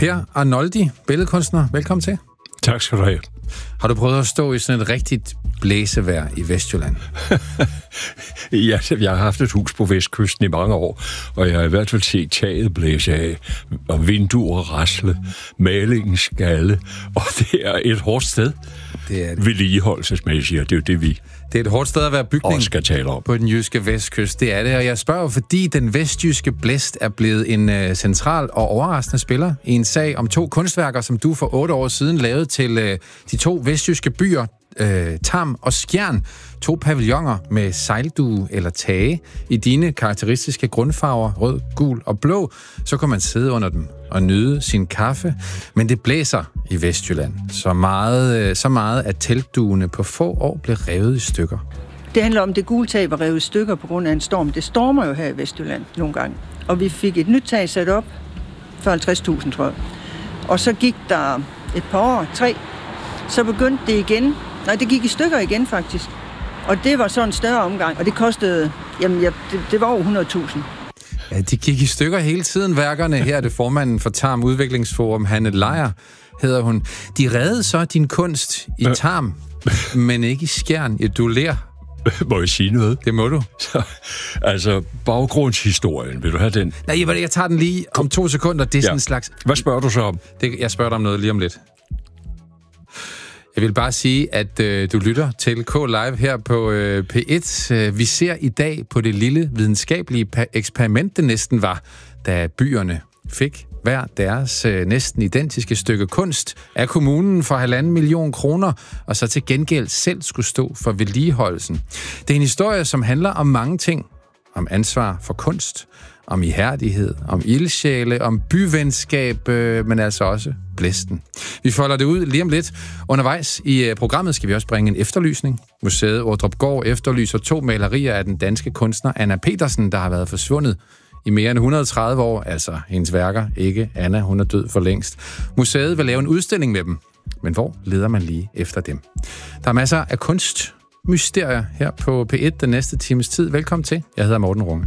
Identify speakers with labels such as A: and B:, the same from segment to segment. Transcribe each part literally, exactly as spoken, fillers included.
A: Per Arnoldi, billedkunstner. Velkommen til.
B: Tak skal du have.
A: Har du prøvet at stå i sådan et rigtigt blæsevejr i Vestjylland?
B: Ja, jeg har haft et hus på Vestkysten i mange år, og jeg har i hvert fald set taget blæse af, og vinduer rasle, malingen skalle, og det er et hårdt sted.
A: Det er det.
B: Vedligeholdelsesmæssigt, og det er jo det, vi
A: Det er et hårdt sted at være bygning
B: skal tale om.
A: På den jyske vestkyst. Det er det, og jeg spørger, fordi den vestjyske blæst er blevet en uh, central og overraskende spiller i en sag om to kunstværker, som du for otte år siden lavede til uh, de to vestjyske byer, uh, Tarm og Skjern. To pavilloner med sejldue eller tage i dine karakteristiske grundfarver, rød, gul og blå. Så kan man sidde under dem og nyde sin kaffe. Men det blæser i Vestjylland så meget, så meget at teltduene på få år blev revet i stykker.
C: Det handler om, at det gule tag var revet i stykker på grund af en storm. Det stormer jo her i Vestjylland nogle gange. Og vi fik et nyt tag sat op for halvtreds tusind, tror jeg. Og så gik der et par år, tre. Så begyndte det igen. Nej, det gik i stykker igen faktisk. Og det var så en større omgang, og det kostede, jamen, ja, det, det var over hundrede tusind.
A: Ja, de gik i stykker hele tiden, værkerne. Her er det formanden for Tarm Udviklingsforum, Hanne Lejer, hedder hun. De reddede så din kunst i Tarm, men ikke i Skjern. Ja, du ler.
B: Må jeg sige noget?
A: Det må du.
B: Så, altså, baggrundshistorien, vil du have den?
A: Nej, jeg, jeg tager den lige om to sekunder. Det er ja. sådan en slags...
B: Hvad spørger du så om?
A: Det, jeg spørger dig om noget lige om lidt. Jeg vil bare sige, at øh, du lytter til K-Live her på øh, P et. Vi ser i dag på det lille videnskabelige eksperiment, det næsten var, da byerne fik hver deres øh, næsten identiske stykke kunst af kommunen for halvanden million kroner, og så til gengæld selv skulle stå for vedligeholdelsen. Det er en historie, som handler om mange ting. Om ansvar for kunst, om ihærdighed, om ildsjæle, om byvenskab, øh, men altså også blæsten. Vi folder det ud lige om lidt. Undervejs i øh, programmet skal vi også bringe en efterlysning. Museet Ordrupgaard efterlyser to malerier af den danske kunstner Anna Petersen, der har været forsvundet i mere end et hundrede og tredive år. Altså hendes værker, ikke Anna, hun er død for længst. Museet vil lave en udstilling med dem, men hvor leder man lige efter dem? Der er masser af kunst mysterier her på P et den næste times tid. Velkommen til. Jeg hedder Morten Runge.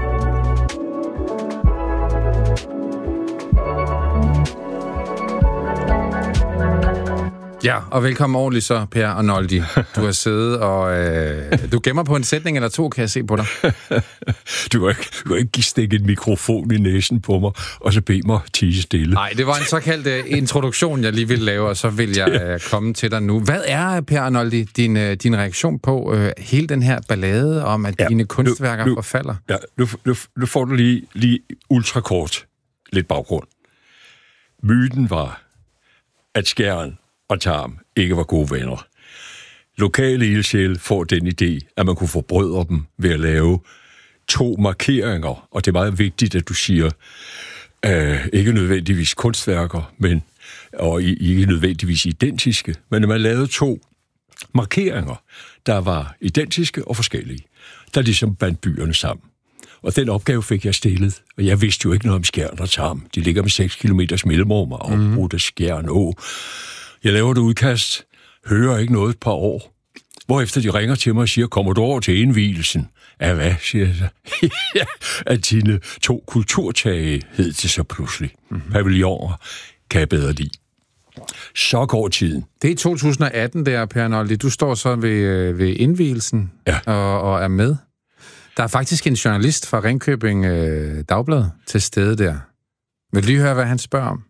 A: Ja, og velkommen ordentligt så, Per Arnoldi. Du har siddet og... Øh, du gemmer på en sætning eller to, kan jeg se på dig.
B: Du kan ikke, du kan ikke stikke en mikrofon i næsen på mig, og så bede mig tige stille.
A: Nej, det var en såkaldt uh, introduktion, jeg lige ville lave, og så vil jeg uh, komme til dig nu. Hvad er, Per Arnoldi, din, uh, din reaktion på uh, hele den her ballade om, at ja, dine kunstværker
B: nu,
A: forfalder?
B: Ja, nu, nu, nu får du lige, lige ultrakort lidt baggrund. Myten var, at Skjern og Tarm ikke var gode venner. Lokale ildsjæle får den idé, at man kunne forbrødre dem ved at lave to markeringer, og det er meget vigtigt, at du siger, øh, ikke nødvendigvis kunstværker, men og ikke nødvendigvis identiske, men at man lavede to markeringer, der var identiske og forskellige, der ligesom bandt byerne sammen. Og den opgave fik jeg stillet, og jeg vidste jo ikke noget om Skjern og Tarm. De ligger med seks kilometers mellemrum og afbrudt af Skjern Å. Jeg laver det udkast, hører ikke noget et par år, hvorefter de ringer til mig og siger, kommer du over til indvielsen? Ja, hvad, siger jeg så? Ja, at dine to kulturtage hed det så pludselig. Mm-hmm. Pavilloner kan jeg bedre lide. Så går tiden.
A: Det er to tusind og atten der, Per Arnoldi. Du står så ved, ved indvielsen
B: ja.
A: og, og er med. Der er faktisk en journalist fra Ringkøbing øh, Dagblad til stede der. Vil du lige høre, hvad han spørger om?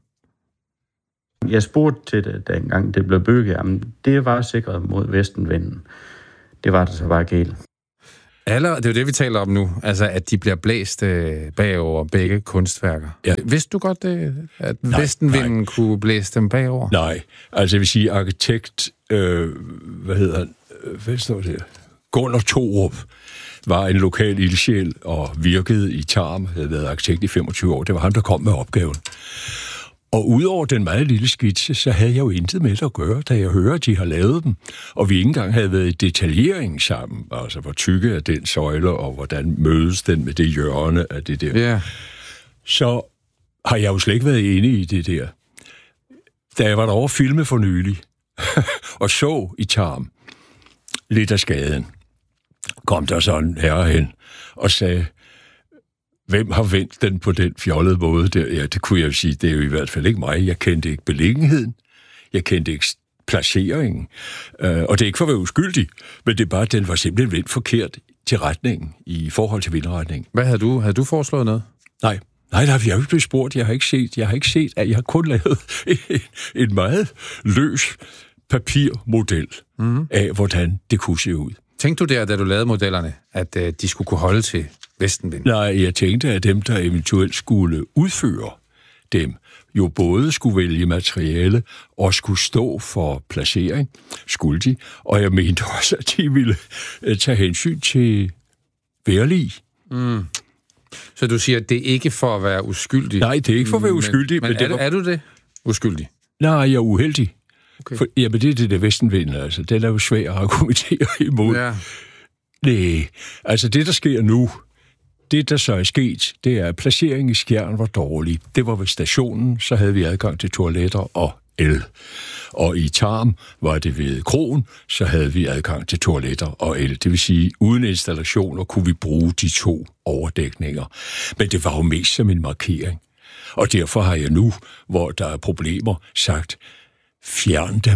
D: Jeg spurgte til det, da engang det blev bygget. Jamen, det var sikret mod vestenvinden. Det var det så bare galt.
A: Aller, det er jo det, vi taler om nu. Altså, at de bliver blæst øh, bagover begge kunstværker. Ja. Vidste du godt, det, at nej, vestenvinden nej. kunne blæse dem bagover?
B: Nej, altså jeg vil sige, arkitekt, øh, hvad hedder han? Hvad står det? Gunnar Thorup var en lokal ildsjæl og virkede i Tarm, havde været arkitekt i femogtyve år. Det var ham, der kom med opgaven. Og udover den meget lille skitse, så havde jeg jo intet med det at gøre, da jeg hører, at de har lavet dem. Og vi ikke engang havde været i detaljering sammen. Altså, hvor tykke er den søjle, og hvordan mødes den med det hjørne af det der.
A: Yeah.
B: Så har jeg jo slet ikke været inde i det der. Da jeg var derovre filme for nylig, og så i Tarm lidt af skaden, kom der så en herre hen og sagde, hvem har vendt den på den fjollede måde der? Ja, det kunne jeg jo sige, det er jo i hvert fald ikke mig. Jeg kendte ikke beliggenheden. Jeg kendte ikke placeringen. Øh, og det er ikke for at være uskyldig, men det er bare, at den var simpelthen vendt forkert til retningen, i forhold til vindretningen.
A: Hvad havde du? Havde du foreslået noget?
B: Nej. Nej, der har vi jo ikke blevet spurgt. Jeg har ikke set, jeg har ikke set, at jeg har kun lavet en, en meget løs papirmodel mm. af, hvordan det kunne se ud.
A: Tænkte du der, da du lavede modellerne, at øh, de skulle kunne holde til vestenvind?
B: Nej, jeg tænkte, at dem, der eventuelt skulle udføre dem, jo både skulle vælge materiale og skulle stå for placering, skulle de. Og jeg mente også, at de ville øh, tage hensyn til vejrlig. Mm.
A: Så du siger, at det er ikke for at være uskyldig?
B: Nej, det er ikke for at være uskyldig.
A: Men, men, men er, det var... er du det? Uskyldig?
B: Nej, jeg er uheldig. Okay. For, jamen, det er det der vestenvind, altså. Den er jo svær at argumentere imod. Ja. Nej, altså det, der sker nu, det, der så er sket, det er, at placeringen i Skjern var dårlig. Det var ved stationen, så havde vi adgang til toiletter og el. Og i Tarm var det ved kroen, så havde vi adgang til toiletter og el. Det vil sige, uden installationer kunne vi bruge de to overdækninger. Men det var jo mest som en markering. Og derfor har jeg nu, hvor der er problemer, sagt, fjern dem.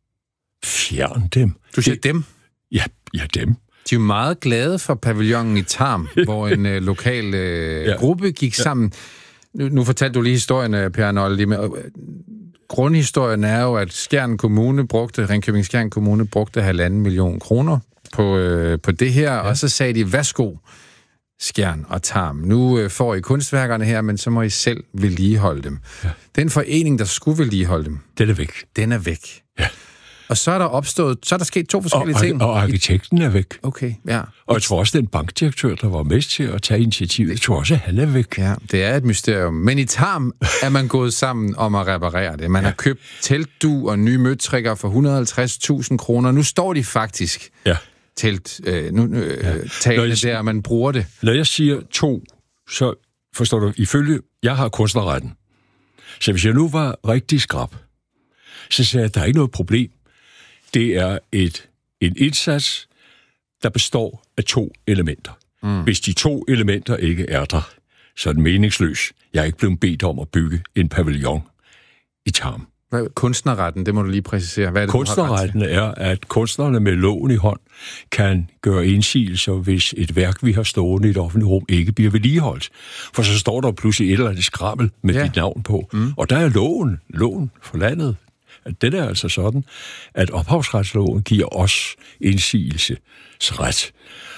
B: Fjern dem.
A: Du siger det, dem?
B: Ja, ja, dem.
A: De er jo meget glade for pavillonen i Tarm, hvor en øh, lokal øh, ja. gruppe gik ja. sammen. Nu, nu fortalte du lige historien, Per Arnoldi. Grundhistorien er jo, at Skjern Kommune brugte, Ringkøbing Skjern Kommune brugte halvanden million kroner på, øh, på det her, ja. og så sagde de, værsgo, Skjern og Tarm. Nu øh, får I kunstværkerne her, men så må I selv vedligeholde dem. Ja. Den forening, der skulle vedligeholde dem,
B: den er væk.
A: Den er væk.
B: Ja.
A: Og så er der opstået, så er der sket to forskellige
B: og,
A: ting.
B: Og arkitekten er væk.
A: Okay, ja.
B: Og jeg tror også, den bankdirektør, der var med til at tage initiativet, jeg tror også, at han er væk.
A: Ja, det er et mysterium. Men i Tarm er man gået sammen om at reparere det. Man ja. har købt teltdu og nye møtrikker for et hundrede og halvtreds tusind kroner. Nu står de faktisk ja. telt, øh, nu, øh, ja. talende der, og man bruger det.
B: Når jeg siger to, så forstår du, ifølge, jeg har kunstnerretten. Så hvis jeg nu var rigtig skrab, så sagde jeg, at der er ikke noget problem. Det er et, en indsats, der består af to elementer. Mm. Hvis de to elementer ikke er der, så er det meningsløs. Jeg er ikke blevet bedt om at bygge en pavillon i Tarm.
A: Hvad, kunstnerretten, det må du lige præcisere. Hvad er det,
B: kunstnerretten er, at kunstnerne med loven i hånd kan gøre indsigelser, hvis et værk, vi har stående i et offentligt rum, ikke bliver vedligeholdt. For så står der pludselig et eller andet skrammel med ja. dit navn på. Mm. Og der er loven, loven for landet. Det er altså sådan, at ophavsretsloven giver os indsigelsesret,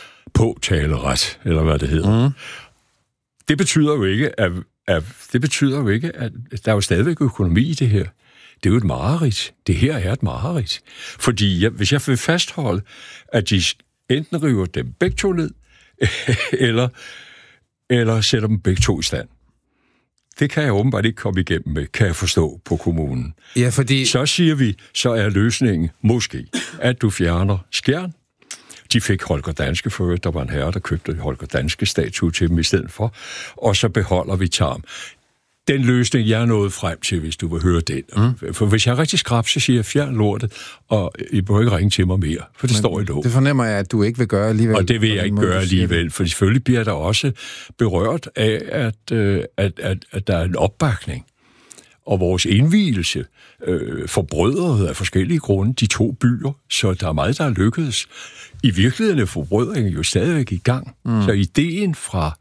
B: påtaleret, eller hvad det hedder. Mm. Det betyder jo ikke, at, at det betyder jo ikke, at der er jo stadigvæk økonomi i det her. Det er jo et mareridt. Det her er et mareridt. Fordi jeg, hvis jeg vil fastholde, at de enten river dem begge to ned, eller, eller sætter dem begge to i stand. Det kan jeg åbenbart ikke komme igennem med, kan jeg forstå på kommunen.
A: Ja, fordi...
B: Så siger vi, så er løsningen måske, at du fjerner Skjern. De fik Holger Danske for, der var en herre, der købte Holger Danske statue til dem i stedet for, og så beholder vi Tarm. Den løsning, jeg er nået frem til, hvis du vil høre den. Mm. For hvis jeg er rigtig skrab, så siger jeg, fjern lortet, og I må ikke ringe til mig mere, for det Men står i lov.
A: Det fornemmer jeg, at du ikke vil gøre alligevel.
B: Og det vil jeg ikke måde, gøre alligevel, for selvfølgelig bliver der også berørt af, at, øh, at, at, at der er en opbakning. Og vores indvielse øh, forbrødrede af forskellige grunde de to byer, så der er meget, der er lykkedes. I virkeligheden er forbrødringen jo stadigvæk i gang. Mm. Så ideen fra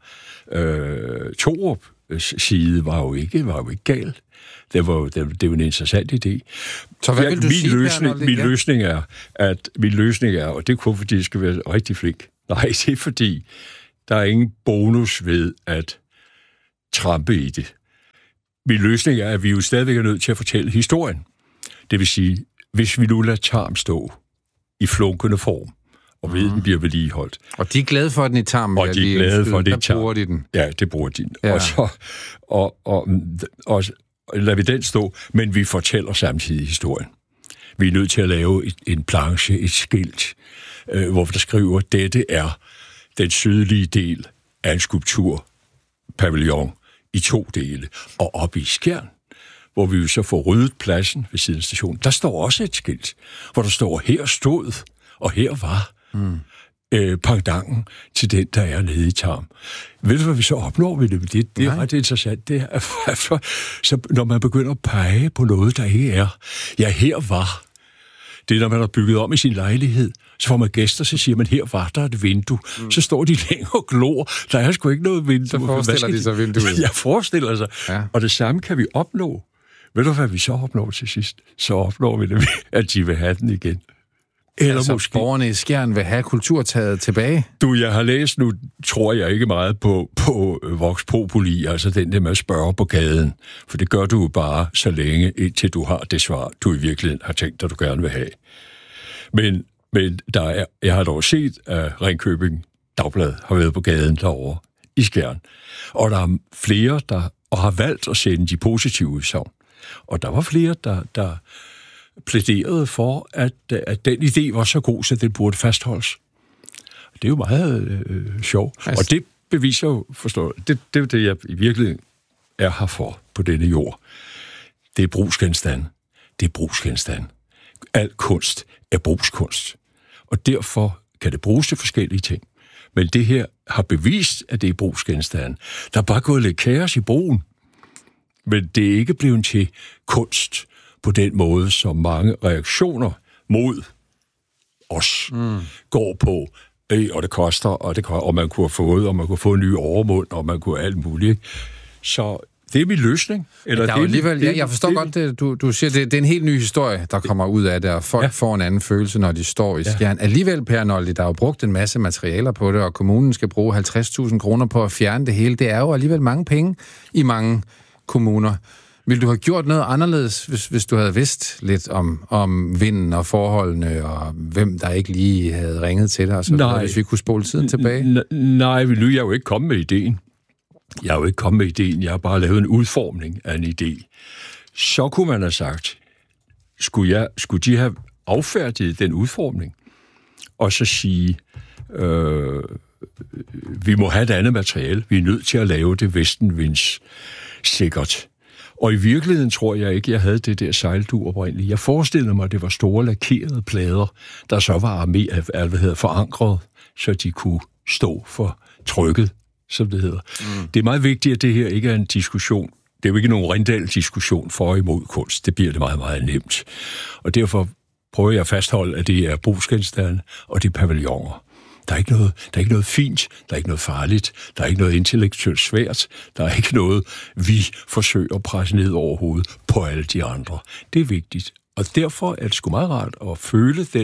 B: øh, Torup side var jo ikke, var jo ikke galt. Det var, det, det var en interessant idé.
A: Så hvad vil du
B: min
A: sige,
B: løsning, min ja? løsning er, at min løsning er, og det er kun fordi, jeg skal være rigtig flink. Nej, det er fordi, der er ingen bonus ved at trampe i det. Min løsning er, at vi jo stadigvæk er nødt til at fortælle historien. Det vil sige, hvis vi nu lader Tarm stå i flunkende form, og ved, mm. den bliver vedligeholdt.
A: Og de er glade for den i Tarm.
B: Og de er glade for det i
A: Tarm. Der bruger de den.
B: Ja, det bruger de. Ja. Og, så, og, og, og, og lader vi den stå, men vi fortæller samtidig historien. Vi er nødt til at lave et, en planche, et skilt, øh, hvor der skriver, at dette er den sydlige del af en skulpturpavillon i to dele. Og oppe i Skjern, hvor vi jo så får ryddet pladsen ved siden af stationen, der står også et skilt, hvor der står, her stod, og her var. Mm. øh, pendanten til den, der er nede i Tarm. Ved du, hvad vi så opnår ved det? Det, det er ret interessant. Det er, så når man begynder at pege på noget, der ikke er. Ja, her var. Det er, når man har bygget om i sin lejlighed. Så får man gæster, så siger man, her var der et vindue. Mm. Så står de længe og glor. Der er sgu ikke noget vindue.
A: Så forestiller de sig vinduet.
B: Jeg forestiller sig. Ja. Og det samme kan vi opnå. Ved du, hvad vi så opnår til sidst? Så opnår vi det, at de vil have den igen.
A: Eller altså, måske borgerne i Skjern vil have kulturtaget tilbage?
B: Du, jeg har læst nu, tror jeg ikke meget på, på Vox Populi, altså den der med at spørge på gaden. For det gør du bare så længe, indtil du har det svar, du i virkeligheden har tænkt, at du gerne vil have. Men, men der er, jeg har dog set, at Ringkøbing Dagblad har været på gaden derovre i Skjern. Og der er flere, der og har valgt at sende de positive udsagn. Og der var flere, der... der plæderede for, at, at den idé var så god, så den burde fastholdes. Det er jo meget øh, sjovt. Altså. Og det beviser jo, forstår du, det, det er det, jeg i virkeligheden er her for på denne jord. Det er brugsgenstand. Det er brugsgenstand. Al kunst er brugskunst. Og derfor kan det bruges til forskellige ting. Men det her har bevist, at det er brugsgenstand. Der er bare gået lidt kaos i brugen. Men det er ikke blevet til kunst på den måde, som mange reaktioner mod os mm. går på, øh, og det koster, og, det, og man kunne have fået, og man kunne få en ny overmund, og man kunne alt muligt. Så det er min løsning. Eller
A: der er
B: det,
A: alligevel,
B: det,
A: jeg, jeg forstår
B: det,
A: godt, det, du, du siger, det, det er en helt ny historie, der kommer ud af det, og folk ja. får en anden følelse, når de står i Skjern. Ja. Alligevel, Per Noldi, der er jo brugt en masse materialer på det, og kommunen skal bruge halvtreds tusind kroner på at fjerne det hele. Det er jo alligevel mange penge i mange kommuner. Ville du have gjort noget anderledes, hvis, hvis du havde vidst lidt om, om vinden og forholdene, og hvem der ikke lige havde ringet til dig, og så nej, hvis vi kunne spole tiden tilbage?
B: N- nej, nu er jeg jo ikke kommet med ideen. Jeg er jo ikke kommet med ideen, jeg har bare lavet en udformning af en idé. Så kunne man have sagt, skulle, jeg, skulle de have affærdiget den udformning, og så sige, øh, vi må have et andet materiale, vi er nødt til at lave det vestenvinds sikkert. Og i virkeligheden tror jeg ikke, jeg havde det der sejldur oprindeligt. Jeg forestillede mig, at det var store lakerede plader, der så var med, hvad hedder, forankret, så de kunne stå for trykket, som det hedder. Mm. Det er meget vigtigt, at det her ikke er en diskussion. Det er jo ikke nogen Rindal-diskussion for og imod kunst. Det bliver det meget, meget nemt. Og derfor prøver jeg at fastholde, at det er brugsgenstande og det er pavilloner. Der er, ikke noget, der er ikke noget fint, der er ikke noget farligt, der er ikke noget intellektuelt svært, der er ikke noget, vi forsøger at presse ned over hovedet på alle de andre. Det er vigtigt. Og derfor er det sgu meget rart at føle den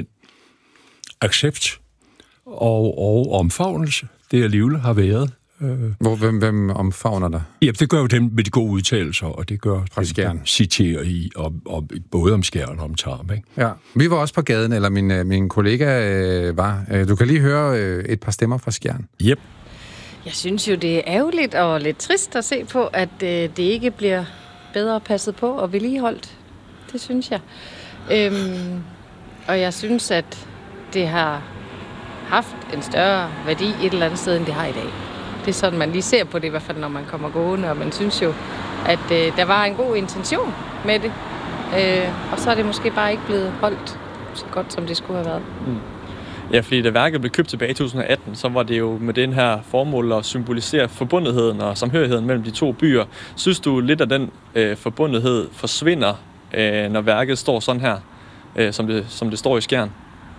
B: accept og, og omfavnelse, det alligevel har været.
A: Hvor, hvem, hvem omfavner dig?
B: Ja, det gør jo dem med de gode udtalelser, og det gør
A: fra Skjern.
B: Citerer i, og, og, både om Skjern og om Tarm, ikke?
A: Ja, vi var også på gaden, eller min, min kollega øh, var. Du kan lige høre øh, et par stemmer fra Skjern.
B: Yep.
E: Jeg synes jo, det er ærgerligt og lidt trist at se på, at øh, det ikke bliver bedre passet på og vedligeholdt. Det synes jeg. Øhm, og jeg synes, at det har haft en større værdi et eller andet sted, end det har i dag. Det er sådan, man lige ser på det, i hvert fald når man kommer gående, og man synes jo, at øh, der var en god intention med det. Øh, og så er det måske bare ikke blevet holdt så godt, som det skulle have været. Mm.
F: Ja, fordi da værket blev købt tilbage i to tusind og atten, så var det jo med den her formål at symbolisere forbundetheden og samhørigheden mellem de to byer. Synes du lidt af den øh, forbundethed forsvinder, øh, når værket står sådan her, øh, som, det, som det står i Skjern?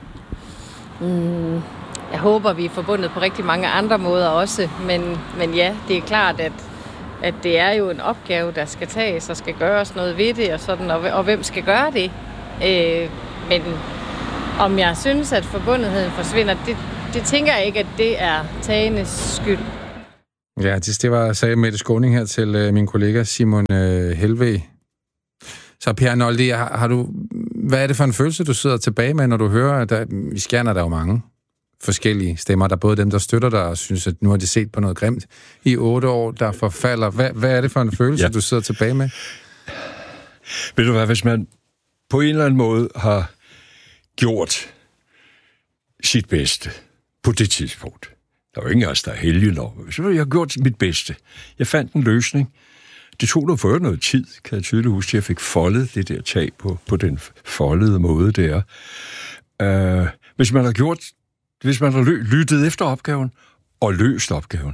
E: Mm. Jeg håber, vi er forbundet på rigtig mange andre måder også, men, men ja, det er klart, at, at det er jo en opgave, der skal tages og skal gøres noget ved det, og, sådan, og, og hvem skal gøre det. Øh, men om jeg synes, at forbundetheden forsvinder, det, det tænker jeg ikke, at det er tagenes skyld.
A: Ja, det, det var, sagde Mette Skåning her til øh, min kollega Simon øh, Helve. Så Per Noldi, har, har du, hvad er det for en følelse, du sidder tilbage med, når du hører, at der, i Skjern er der jo mange forskellige stemmer. Der er både dem, der støtter dig og synes, at nu har de set på noget grimt i otte år, der forfalder. Hvad, hvad er det for en følelse, ja. du sidder tilbage med?
B: Ved du hvad, hvis man på en eller anden måde har gjort sit bedste på det tidspunkt. Der er jo ingen af os, der er heldige nok. Så jeg har gjort mit bedste. Jeg fandt en løsning. Det tog noget for noget tid, kan jeg tydeligt huske, at jeg fik foldet det der tag på, på den foldede måde der. Uh, hvis man har gjort Hvis man har lyttet efter opgaven og løst opgaven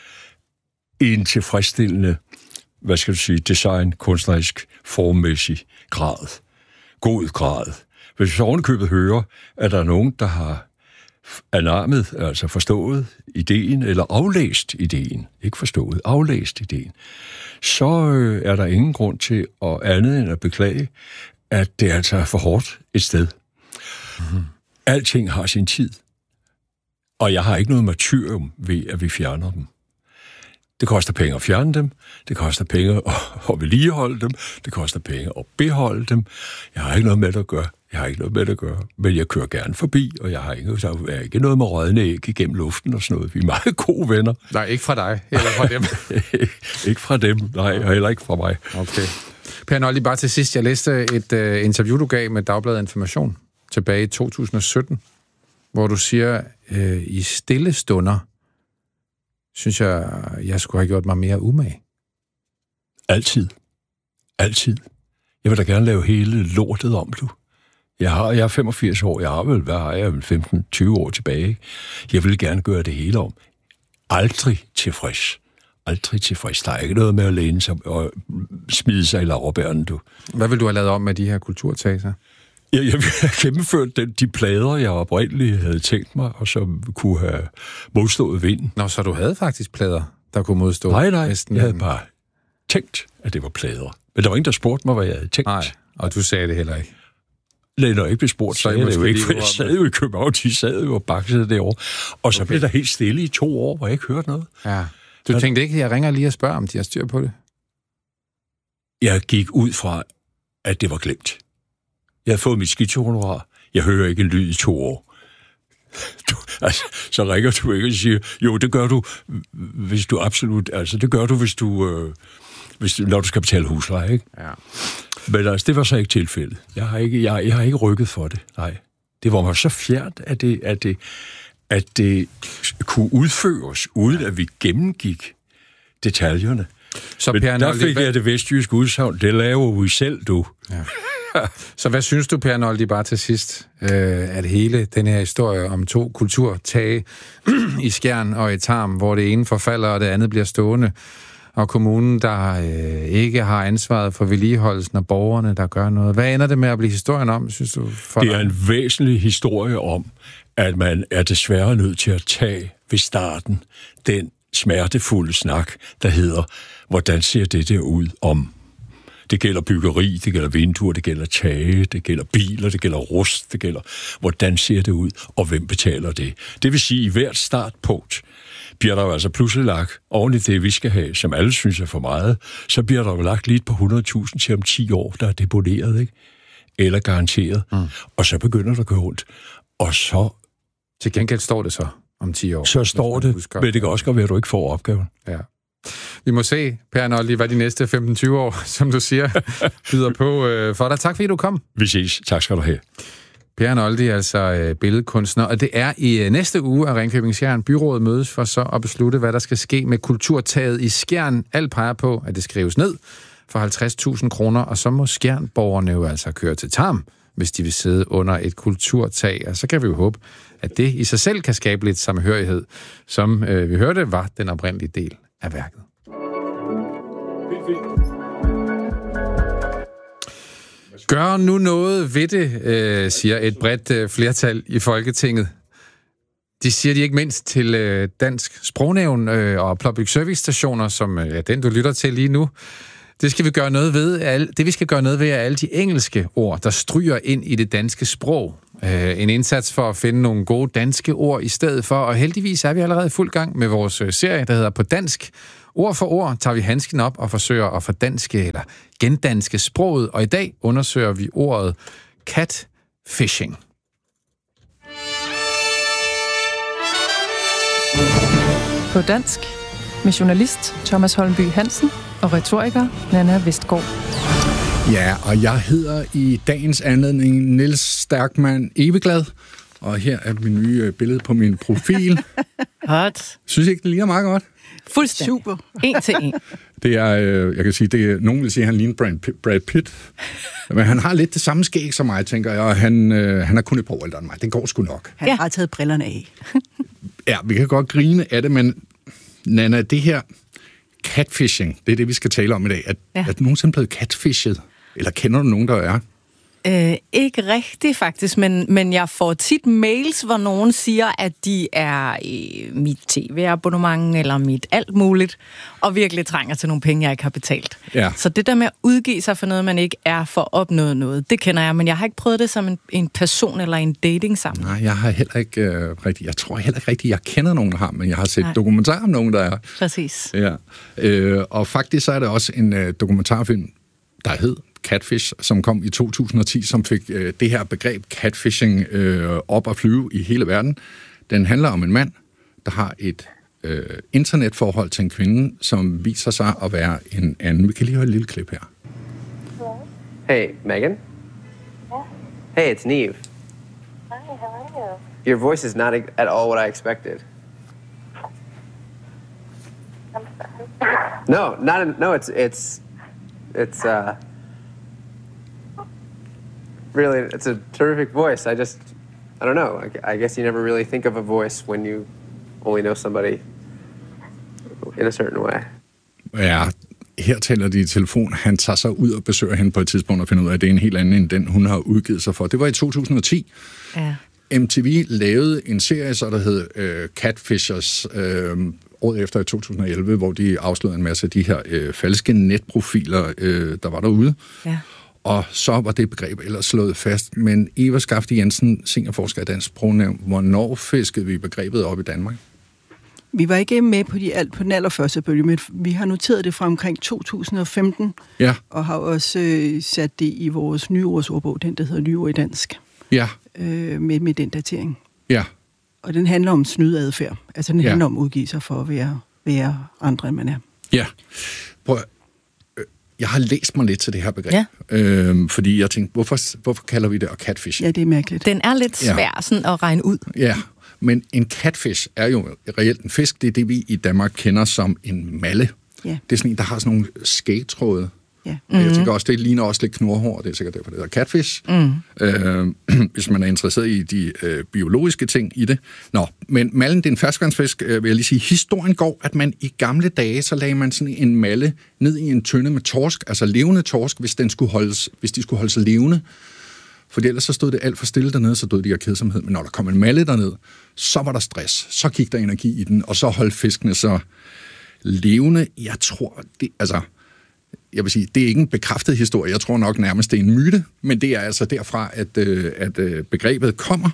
B: i en tilfredsstillende, hvad skal du sige, design, kunstnerisk, formmæssig grad, god grad. Hvis vi ovenikøbet hører, at der er nogen, der har anarmet, altså forstået ideen, eller aflæst ideen, ikke forstået, aflæst ideen, så øh, er der ingen grund til at andet end at beklage, at det altså er for hårdt et sted. Mm-hmm. Alting har sin tid, og jeg har ikke noget martyrium ved, at vi fjerner dem. Det koster penge at fjerne dem, det koster penge at, at vedligeholde dem, det koster penge at beholde dem. Jeg har ikke noget med det at gøre. Jeg har ikke noget med det at gøre, men jeg kører gerne forbi, og jeg har ikke, der er ikke noget med rådne æg igennem luften og sådan noget. Vi er meget gode venner.
A: Nej, ikke fra dig, eller fra dem.
B: Ikke fra dem, nej, og heller ikke fra mig.
A: Okay. Per Noldi, bare til sidst. Jeg læste et uh, interview, du gav med Dagbladet Information tilbage i to tusind og sytten, hvor du siger, uh, i stille stunder, synes jeg, jeg skulle have gjort mig mere umage.
B: Altid. Altid. Jeg vil da gerne lave hele lortet om, du. Jeg, har, jeg er femogfirs år, jeg har vel, hvad har jeg, femten tyve år tilbage. Jeg vil gerne gøre det hele om. Aldrig tilfreds. Aldrig tilfreds. Der er ikke noget med at læne sig og smide sig i laurbærren, du.
A: Hvad vil du have lavet om med de her kulturtager?
B: Jeg, jeg vil have gennemført den, de plader, jeg oprindeligt havde tænkt mig, og som kunne have modstået vinden.
A: Nå, så du havde faktisk plader, der kunne modstå?
B: Nej, nej,
A: næsten.
B: jeg havde bare tænkt, at det var plader. Men der var ingen, der spurgte mig, hvad jeg havde tænkt.
A: Nej, og du sagde det heller ikke.
B: Nej, når jeg ikke blev spurgt, så jeg det jo ikke, for jeg sad jo i København, de sad jo og baksede derovre. Og så okay. blev der helt stille i to år, hvor jeg ikke hørte noget.
A: Ja. Du tænkte ikke, at jeg ringer lige og spørger, om de har styr på det?
B: Jeg gik ud fra, at det var glemt. Jeg havde fået mit skitohonorar. Jeg hører ikke en lyd i to år. Du, altså, så ringer du ikke og siger, jo, det gør du, hvis du absolut, altså det gør du, hvis du, øh, hvis du når du skal betale husleje, ikke?
A: Ja.
B: Men altså, det var så ikke tilfældet. Jeg har ikke, jeg, jeg har ikke rykket for det, nej. Det var mig så fjernt, at det, at det, at det kunne udføres, uden at vi gennemgik detaljerne. Så men Per der fik jeg det vestjyske udsagn, det laver vi selv, du.
A: Ja. Så hvad synes du, Per Noldi, bare til sidst, øh, at hele den her historie om to kulturtage i Skjern og i Tarm, hvor det ene forfalder, og det andet bliver stående, og kommunen, der øh, ikke har ansvaret for vedligeholdelsen af borgerne, der gør noget. Hvad ender det med at blive historien om, synes du? For
B: det er en væsentlig historie om, at man er desværre nødt til at tage ved starten den smertefulde snak, der hedder, hvordan ser det der ud om? Det gælder byggeri, det gælder vinduer, det gælder tage, det gælder biler, det gælder rust, det gælder, hvordan ser det ud, og hvem betaler det? Det vil sige, at i hvert startpunkt bliver der jo altså pludselig lagt oven i det, vi skal have, som alle synes er for meget, så bliver der jo lagt lige på hundrede tusind til om ti år, der er deponeret, ikke? Eller garanteret. Mm. Og så begynder det at gå rundt. Og så...
A: Til gengæld står det så om ti år.
B: Så står det, husker. Men det kan også godt være, at du ikke får opgaven.
A: Ja. Vi må se, Per Noldi, hvad de næste femten til tyve år, som du siger, byder på øh, for dig. Tak fordi du kom.
B: Vi ses. Tak skal du have.
A: Per Noldi, altså øh, billedkunstner, og det er i øh, næste uge, at Ringkøbing Skjern byrådet mødes for så at beslutte, hvad der skal ske med kulturtaget i Skjern. Alt peger på, at det skrives ned for halvtreds tusind kroner, og så må Skjern-borgerne jo altså køre til Tarm, hvis de vil sidde under et kulturtag. Og så kan vi jo håbe, at det i sig selv kan skabe lidt samhørighed, som øh, vi hørte var den oprindelige del af værket. Gør nu noget ved det, øh, siger et bredt øh, flertal i Folketinget. De siger de ikke mindst til øh, Dansk Sprognævn øh, og Public Service stationer, som øh, er den, du lytter til lige nu. Det skal vi gøre noget ved. Alle, det vi skal gøre noget ved er alle de engelske ord, der stryger ind i det danske sprog. Øh, en indsats for at finde nogle gode danske ord i stedet for, og heldigvis er vi allerede i fuld gang med vores øh, serie, der hedder På Dansk. Ord for ord tager vi handsken op og forsøger at fordanske eller gendanske sproget, og i dag undersøger vi ordet catfishing.
G: På dansk med journalist Thomas Holmby Hansen og retoriker Nanna Vestgaard.
H: Ja, og jeg hedder i dagens anledning Niels Stærkman Eveglad, Og her er min nye billede på min profil.
I: Hot.
H: Synes I ikke, det ligner meget godt?
I: Fuldstændig. Super. En til en.
H: Det er, øh, jeg kan sige, det er, nogen vil sige, at han ligner Brad, Brad Pitt. Men han har lidt det samme skæg som mig, tænker jeg, og han, øh, han er kun et par år ældre end mig. Den går sgu nok.
J: Han ja. har taget brillerne af.
H: Ja, vi kan godt grine af det, men Nanna, det her catfishing, det er det, vi skal tale om i dag. Er, ja. er du nogensinde blevet catfishet? Eller kender du nogen, der er?
I: Øh, ikke rigtigt faktisk, men, men jeg får tit mails, hvor nogen siger, at de er i mit tv-abonnement eller mit alt muligt, og virkelig trænger til nogle penge, jeg ikke har betalt.
H: Ja.
I: Så det der med at udgive sig for noget, man ikke er for at opnå noget, det kender jeg, men jeg har ikke prøvet det som en, en person eller en dating sammen.
H: Nej, jeg har heller ikke øh, rigtig, jeg tror heller ikke rigtigt, jeg kender nogen, der har, men jeg har set Nej. dokumentarer om nogen, der er.
I: Præcis.
H: Ja. Øh, og faktisk så er der også en øh, dokumentarfilm, der hed Catfish, som kom i to tusind og ti, som fik øh, det her begreb catfishing øh, op at flyve i hele verden. Den handler om en mand, der har et øh, internetforhold til en kvinde, som viser sig at være en anden. Vi kan lige høre et lille klip her.
K: Hey, Megan?
L: Yeah?
K: Hey, it's Neve.
L: Hi, how are you?
K: Your voice is not at all what I expected.
L: I'm sorry.
K: No, not in, no, it's it's it's uh really, it's a terrific voice. I just, I don't know. I, I guess you never really think of a voice when you only know somebody in a certain way.
H: Ja, her taler de i telefon. Han tager sig ud og besøger hende på et tidspunkt og finder ud af, at det er en helt anden end den, hun har udgivet sig for. Det var i to tusind og ti.
I: Ja.
H: M T V lavede en serie, så der hed øh, Catfishers, øh, året efter i to tusind og elleve, hvor de afslørede en masse af de her øh, falske netprofiler, øh, der var derude.
I: Ja.
H: Og så var det begreb ellers slået fast. Men Eva Skafte Jensen, seniorforsker i Dansk Sprognævn, hvornår fiskede vi begrebet op i Danmark?
J: Vi var ikke med på, de, på den allerførste bølge, men vi har noteret det fra omkring to tusind og femten,
H: ja.
J: og har også øh, sat det i vores nyårsordbog, den der hedder Nyord i dansk,
H: ja.
J: øh, med, med den datering.
H: Ja.
J: Og den handler om snydadfærd. Altså den
H: ja.
J: handler om at udgive sig for at være, være andre, end man er.
H: Ja. Prøv Jeg har læst mig lidt til det her begreb, ja. øhm, fordi jeg tænkte, hvorfor, hvorfor kalder vi det at catfish?
J: Ja, det er mærkeligt.
I: Den er lidt svær ja. sådan at regne ud.
H: Ja, men en catfish er jo reelt en fisk. Det er det, vi i Danmark kender som en malle.
J: Ja.
H: Det er sådan en, der har sådan nogle skægtråde.
J: Ja.
H: Mm-hmm. Jeg tænker også, det ligner også lidt knurhår, det er sikkert derfor, det hedder catfish. Mm. Øh, hvis man er interesseret i de øh, biologiske ting i det. Nå, men mallen, det er en ferskvandsfisk, øh, vil jeg lige sige. Historien går, at man i gamle dage, så lagde man sådan en malle ned i en tønde med torsk, altså levende torsk, hvis, den skulle holdes, hvis de skulle holde sig levende. For ellers så stod det alt for stille dernede, så døde de af kedsomhed. Men når der kom en malle derned, så var der stress. Så gik der energi i den, og så holdt fiskene så levende. Jeg tror, det, altså... Jeg vil sige, det er ikke en bekræftet historie. Jeg tror nok nærmest, det er en myte, men det er altså derfra, at, at begrebet kommer.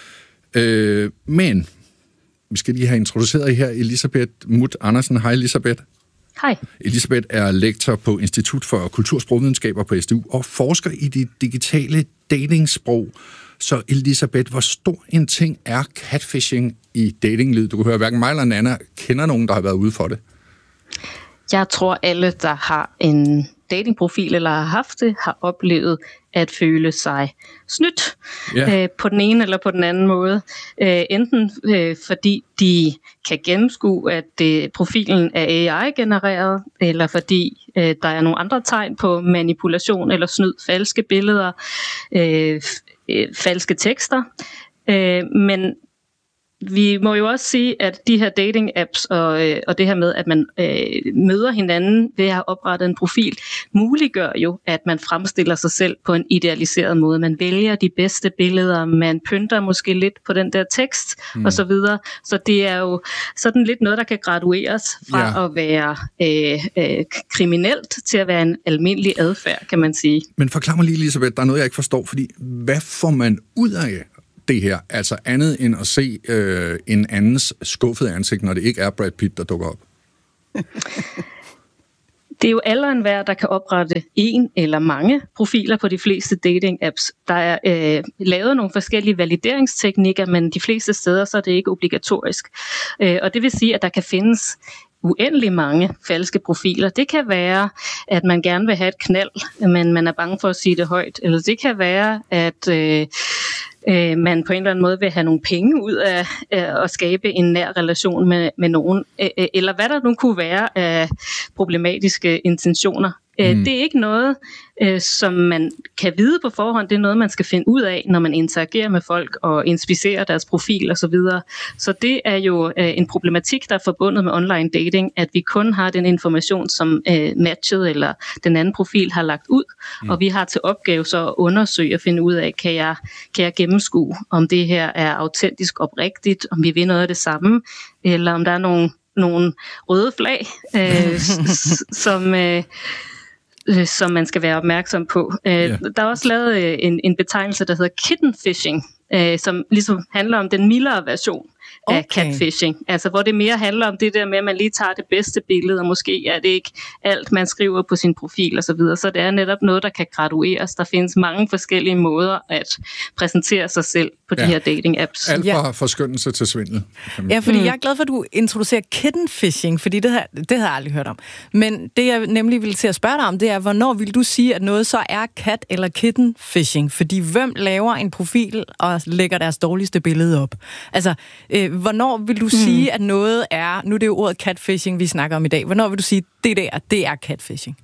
H: Men vi skal lige have introduceret her Elisabeth Mutt Andersen. Hej Elisabeth.
M: Hej.
H: Elisabeth er lektor på Institut for Kultur- og Sprogvidenskaber på S D U og forsker i de digitale datingsprog. Så Elisabeth, hvor stor en ting er catfishing i datinglivet? Du kan høre, hverken mig eller Nanna kender nogen, der har været ude for det.
M: Jeg tror, alle, der har en datingprofil eller har haft det, har oplevet at føle sig snydt yeah. øh, på den ene eller på den anden måde. Øh, enten øh, fordi de kan gennemskue, at øh, profilen er A I-genereret, eller fordi øh, der er nogle andre tegn på manipulation eller snyd, falske billeder, øh, øh, falske tekster. Øh, men vi må jo også sige, at de her dating-apps og, øh, og det her med, at man øh, møder hinanden ved at have oprettet en profil, muliggør jo, at man fremstiller sig selv på en idealiseret måde. Man vælger de bedste billeder, man pynter måske lidt på den der tekst mm. og så videre. Så det er jo sådan lidt noget, der kan gradueres fra ja. at være øh, øh, kriminelt til at være en almindelig adfærd, kan man sige.
H: Men forklar mig lige, Elisabeth, der er noget, jeg ikke forstår, fordi hvad får man ud af det her, altså andet end at se øh, en andens skuffede ansigt, når det ikke er Brad Pitt, der dukker op?
M: Det er jo alle og enhver, der kan oprette en eller mange profiler på de fleste dating-apps. Der er øh, lavet nogle forskellige valideringsteknikker, men de fleste steder så er det ikke obligatorisk. Øh, og det vil sige, at der kan findes uendelig mange falske profiler. Det kan være, at man gerne vil have et knald, men man er bange for at sige det højt. Eller det kan være, at... Øh, øh, man på en eller anden måde vil have nogle penge ud af øh, at skabe en nær relation med, med nogen, øh, eller hvad der nu kunne være af problematiske intentioner. Mm. Det er ikke noget, øh, som man kan vide på forhånd. Det er noget, man skal finde ud af, når man interagerer med folk og inspicerer deres profil osv. Så, så det er jo øh, en problematik, der er forbundet med online dating, at vi kun har den information, som øh, matchet eller den anden profil har lagt ud, mm. og vi har til opgave så at undersøge og finde ud af, kan jeg, kan jeg gennemskue, om det her er autentisk oprigtigt, om vi vil noget af det samme, eller om der er nogle, nogle røde flag, øh, som... Øh, som man skal være opmærksom på. Yeah. Der er også lavet en, en betegnelse, der hedder kitten fishing, som ligesom handler om den mildere version af okay. catfishing. Altså hvor det mere handler om det der med, at man lige tager det bedste billede, og måske er det ikke alt, man skriver på sin profil og så videre. Så det er netop noget, der kan gradueres. Der findes mange forskellige måder at præsentere sig selv på ja. de her dating-apps.
H: Alt fra forskyndelse til svindel.
I: Ja, fordi mm. jeg er glad for, at du introducerer kitten fishing, fordi det, her, det har jeg aldrig hørt om. Men det, jeg nemlig ville til at spørge dig om, det er, hvornår vil du sige, at noget så er cat eller kitten fishing? Fordi hvem laver en profil og lægger deres dårligste billede op? Altså, øh, hvornår vil du mm. sige, at noget er... Nu er det jo ordet catfishing, vi snakker om i dag. Hvornår vil du sige, at det der, det er catfishing?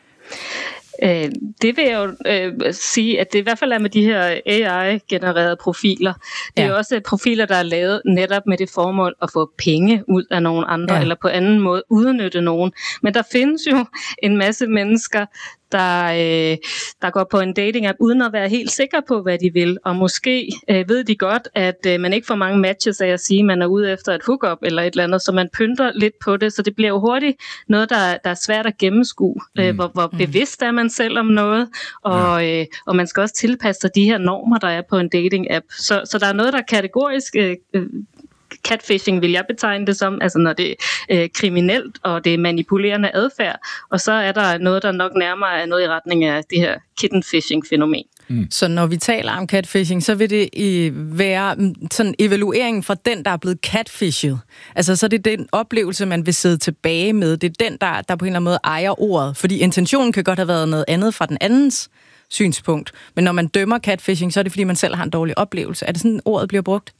M: Øh, det vil jeg jo øh, sige, at det i hvert fald er med de her A I-genererede profiler. Det er ja. jo også profiler, der er lavet netop med det formål at få penge ud af nogen andre, ja. eller på anden måde udnytte nogen. Men der findes jo en masse mennesker, der, øh, der går på en dating-app uden at være helt sikker på, hvad de vil. Og måske øh, ved de godt, at øh, man ikke får mange matches af at sige, at man er ude efter et hookup eller et eller andet, så man pynter lidt på det. Så det bliver jo hurtigt noget, der, der er svært at gennemskue. Mm. Øh, hvor, hvor bevidst er man selv om noget, og, øh, og man skal også tilpasse sig de her normer, der er på en dating-app. Så, så der er noget, der er kategorisk... Øh, catfishing vil jeg betegne det som, altså når det er øh, kriminelt, og det er manipulerende adfærd, og så er der noget, der nok nærmere er noget i retning af det her kitten fishing-fænomen.
I: Mm. Så når vi taler om catfishing, så vil det i være sådan evalueringen fra den, der er blevet catfishet. Altså så er det den oplevelse, man vil sidde tilbage med. Det er den, der, der på en eller anden måde ejer ordet. Fordi intentionen kan godt have været noget andet fra den andens synspunkt. Men når man dømmer catfishing, så er det fordi, man selv har en dårlig oplevelse. Er det sådan, ordet bliver brugt?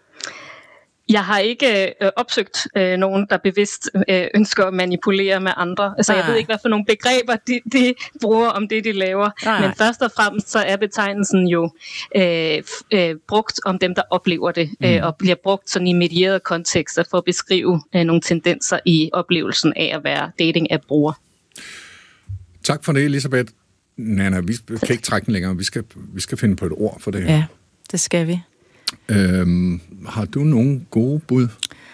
M: Jeg har ikke øh, opsøgt øh, nogen, der bevidst øh, ønsker at manipulere med andre. Altså, jeg ved ikke, hvad for nogle begreber de, de bruger om det, de laver. Nej. Men først og fremmest så er betegnelsen jo øh, øh, brugt om dem, der oplever det, mm. øh, og bliver brugt sådan i medierede kontekster for at beskrive øh, nogle tendenser i oplevelsen af at være dating-app-bruger.
H: Tak for det, Elisabeth. Nanna, vi kan ikke trække den længere. Vi skal, vi skal finde på et ord for det her.
I: Ja, det skal vi.
H: Øhm, har du nogle gode bud?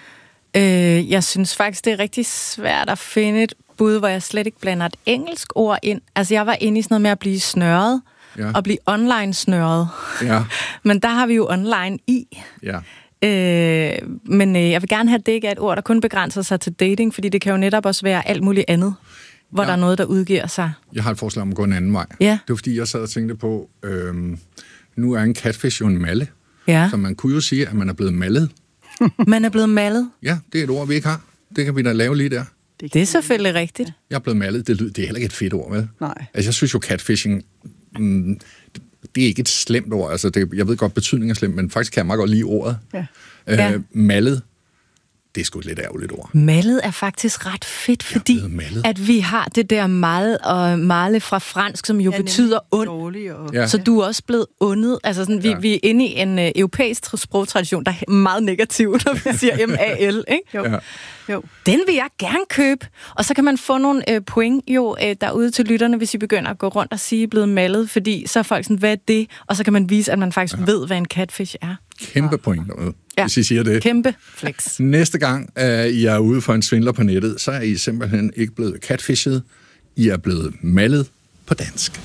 I: Øh, jeg synes faktisk, det er rigtig svært at finde et bud, hvor jeg slet ikke blander et engelsk ord ind. Altså, jeg var inde i sådan noget med at blive snørret, ja. og blive online snørret. Ja. Men der har vi jo online i.
H: Ja.
I: Øh, men øh, jeg vil gerne have, at det ikke er et ord, der kun begrænser sig til dating, fordi det kan jo netop også være alt muligt andet, hvor ja. der er noget, der udgiver sig.
H: Jeg har et forslag om at gå en anden vej.
I: Ja.
H: Det var fordi, jeg sad og tænkte på, øhm, nu er en catfish jo en malle.
I: Ja.
H: Så man kunne jo sige, at man er blevet mallet.
I: Man er blevet mallet?
H: Ja, det er et ord, vi ikke har. Det kan vi da lave lige der.
I: Det er selvfølgelig rigtigt.
H: Jeg er blevet mallet. Det, det er heller ikke et fedt ord, vel?
J: Nej.
H: Altså, jeg synes jo, catfishing, mm, det er ikke et slemt ord. Altså, det, jeg ved godt, betydningen er slemt, men faktisk kan jeg meget godt lide ordet. Ja. Øh, ja. Mallet, det er sgu et lidt ærgerligt ord.
I: Mallet er faktisk ret fedt, fordi at vi har det der mal og male fra fransk, som jo ja, betyder ond. Og... Ja. Så du er også blevet ondet. Altså sådan, vi, ja. vi er inde i en uh, europæisk sprogtradition, der er meget negativ, når vi siger M A L, ikke? Jo. Ja. Jo. Den vil jeg gerne købe. Og så kan man få nogle øh, point jo øh, derude til lytterne, hvis I begynder at gå rundt og sige, blevet mallet, fordi så er folk sådan, hvad er det? Og så kan man vise, at man faktisk ja. ved, hvad en catfish er.
H: Kæmpe point derude, ja. hvis I siger det.
I: Kæmpe flex.
H: Næste gang uh, I er ude for en svindler på nettet, så er I simpelthen ikke blevet catfishet. I er blevet mallet på dansk.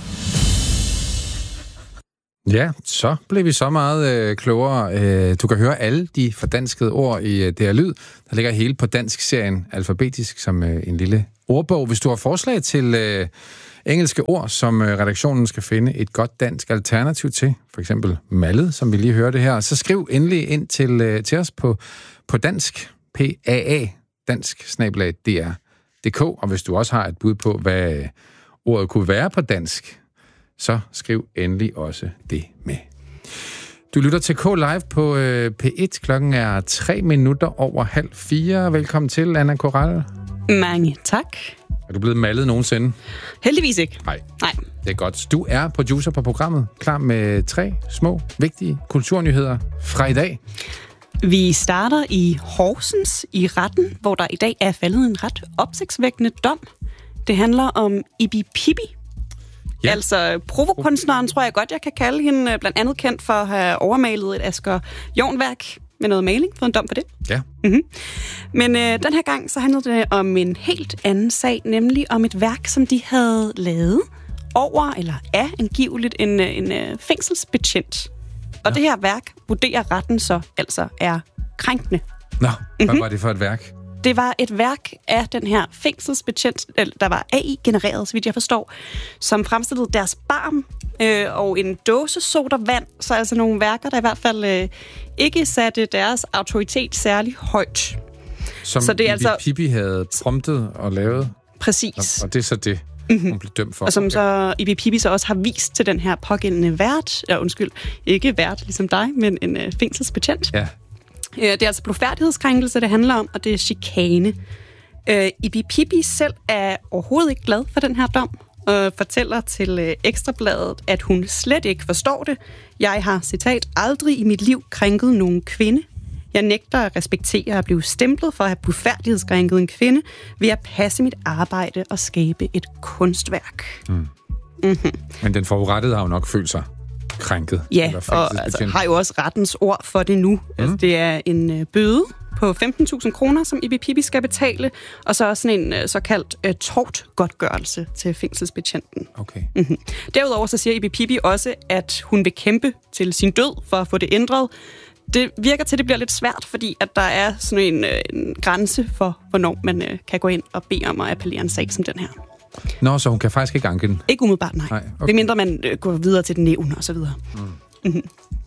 A: Ja, så blev vi så meget øh, klogere. Øh, du kan høre alle de fordanskede ord i øh, det her lyd. Der ligger hele på dansk-serien alfabetisk som øh, en lille ordbog. Hvis du har forslag til øh, engelske ord, som øh, redaktionen skal finde et godt dansk alternativ til, for eksempel mallet, som vi lige hørte her, så skriv endelig ind til, øh, til os på, på dansk, P A A, dansk snabel-a D R punktum D K, og hvis du også har et bud på, hvad øh, ordet kunne være på dansk, så skriv endelig også det med. Du lytter til K Live på øh, P et. Klokken er tre minutter over halv fire. Velkommen til, Anna Korall.
N: Mange tak.
A: Er du blevet mallet nogensinde?
N: Heldigvis ikke.
A: Nej.
N: Nej.
A: Det er godt. Du er producer på programmet, klar med tre små, vigtige kulturnyheder fra i dag.
N: Vi starter i Horsens i retten, hvor der i dag er faldet en ret opsigtsvækkende dom. Det handler om Ibi Pippi. Ja. Altså provokunstneren, tror jeg godt, jeg kan kalde hende, blandt andet kendt for at have overmalet et Asger Jorn-værk med noget maling, fået en dom for det.
A: Ja.
N: Mm-hmm. Men øh, den her gang, så handlede det om en helt anden sag, nemlig om et værk, som de havde lavet over, eller af angiveligt, en, en, en fængselsbetjent. Og ja. Det her værk vurderer retten så altså er krænkende.
A: Nå, hvad
N: mm-hmm.
A: var det for et værk?
N: Det var et værk af den her fængselsbetjent, der var A I-genereret, så vidt jeg forstår, som fremstillede deres barm øh, og en dåse sodavand. Så altså nogle værker, der i hvert fald øh, ikke satte deres autoritet særlig højt.
A: Som
N: så det er
A: Ibi
N: altså
A: Pippi havde promptet og lavet?
N: Præcis.
A: Og, og det er så det,
N: mm-hmm. hun
A: blev dømt for.
N: Og som
A: okay.
N: så Ibi Pippi så også har vist til den her pågældende vært, ja, undskyld, ikke vært ligesom dig, men en øh, fængselsbetjent.
A: Ja.
N: Det er altså blufærdighedskrænkelse, det handler om, og det er chikane. Øh, Ibi Pippi selv er overhovedet ikke glad for den her dom, og fortæller til øh, Ekstrabladet, at hun slet ikke forstår det. Jeg har, citat, aldrig i mit liv krænket nogen kvinde. Jeg nægter at respektere at blive stemplet for at have blufærdighedskrænket en kvinde ved at passe mit arbejde og skabe et kunstværk. Mm. Mm-hmm.
A: Men den forurettede har jo nok følt sig krænket.
N: Ja, og altså, har jo også rettens ord for det nu. Mm. Altså, det er en øh, bøde på femten tusind kroner, som Ibi Pippi skal betale, og så også en øh, såkaldt øh, tortgodtgørelse til fængselsbetjenten.
A: Okay.
N: Mm-hmm. Derudover så siger Ibi Pippi også, at hun vil kæmpe til sin død for at få det ændret. Det virker til, at det bliver lidt svært, fordi at der er sådan en, øh, en grænse for, hvornår man øh, kan gå ind og bede om at appellere en sag som den her.
A: Nå, så hun kan faktisk ikke anke den?
N: Ikke umiddelbart, nej. nej okay. Det mindre man øh, går videre til den nævn og så videre. Mm. Mm-hmm.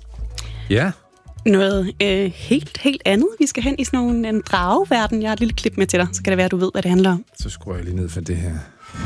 A: Ja.
N: Noget øh, helt, helt andet. Vi skal hen i sådan nogle, en drageverden. Jeg har et lille klip med til dig, så kan det være, at du ved, hvad det handler om.
A: Så skruer jeg lige ned for det her.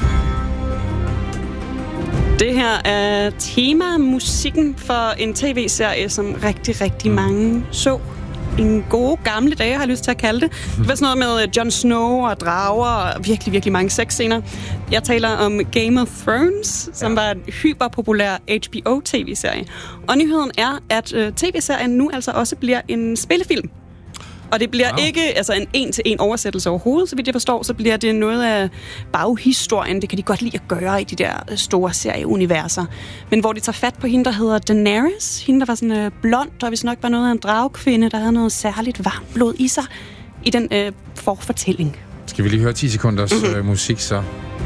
N: Det her er tema-musikken for en tv-serie, som rigtig, rigtig mange så. En gode gamle dage, har jeg lyst til at kalde det. Det var sådan noget med Jon Snow og drager og virkelig, virkelig mange sexscener. Jeg taler om Game of Thrones, som ja. var en hyperpopulær H B O-tv-serie. Og nyheden er, at uh, tv-serien nu altså også bliver en spillefilm. Og det bliver wow. ikke altså en en-til-en oversættelse overhovedet, så vidt jeg forstår, så bliver det noget af baghistorien. Det kan de godt lide at gøre i de der store serieuniverser. Men hvor de tager fat på hende, der hedder Daenerys. Hende, der var sådan øh, blond, og hvis nok var noget af en dragkvinde, der havde noget særligt varmt blod i sig i den øh, forfortælling.
A: Skal vi lige høre ti sekunders mm-hmm. øh, musik så?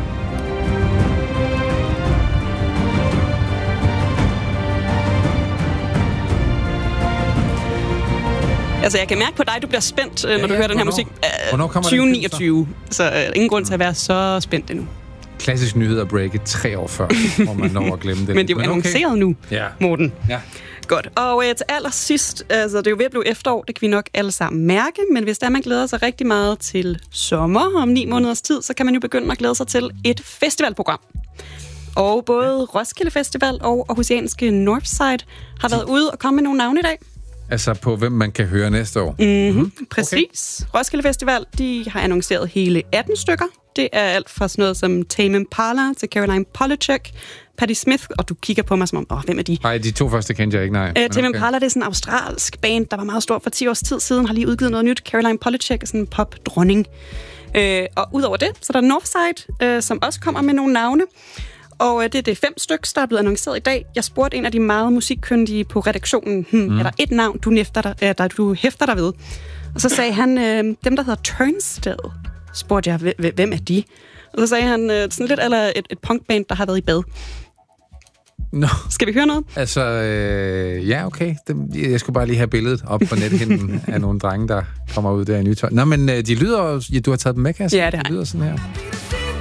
N: Altså, jeg kan mærke på dig, du bliver spændt, ja, når du ja, hører den her musik.
A: Uh,
N: tyve niogtyve, så uh, ingen grund til at være så spændt endnu.
A: Klassisk nyheder break tre år før, hvor man når at glemme det.
N: Men det er jo Men annonceret okay. nu,
A: ja.
N: Morten.
A: Ja.
N: Godt. Og uh, til allersidst, altså det er jo ved at blive efterår, det kan vi nok alle sammen mærke, men hvis der man glæder sig rigtig meget til sommer om ni måneders tid, så kan man jo begynde at glæde sig til et festivalprogram. Og både Roskilde Festival og Aarhusianske Northside har været ude og komme med nogle navne i dag.
A: Altså på, hvem man kan høre næste år?
N: Mm-hmm. Mm-hmm. Præcis. Okay. Roskilde Festival, de har annonceret hele atten stykker. Det er alt fra sådan noget som Tame Impala til Caroline Polachek, Patti Smith, og du kigger på mig som om, åh, hvem er de?
A: Nej, de to første kendte jeg ikke, nej.
N: Uh, Tame okay. Impala, det er sådan en australsk band, der var meget stor for ti års tid siden, har lige udgivet noget nyt. Caroline Polachek er sådan en pop-dronning. Uh, og udover det, så er der Northside, uh, som også kommer med nogle navne. Og det er det fem stykker, der er blevet annonceret i dag. Jeg spurgte en af de meget musikkyndige på redaktionen, hmm, mm. er der et navn, du hæfter dig, der, du hæfter dig ved? Og så sagde han, øh, dem der hedder Turnstile, spurgte jeg, hvem er de? Og så sagde han, øh, sådan lidt eller et, et punkband, der har været i bad.
A: No.
N: Skal vi høre noget?
A: Altså, øh, ja, okay. Jeg skulle bare lige have billedet op på nethinden af nogle drenge, der kommer ud der i nytøj. Nå, men øh, de lyder, ja, du har taget dem med, Kasse.
N: Ja, det har
A: de lyder sådan her.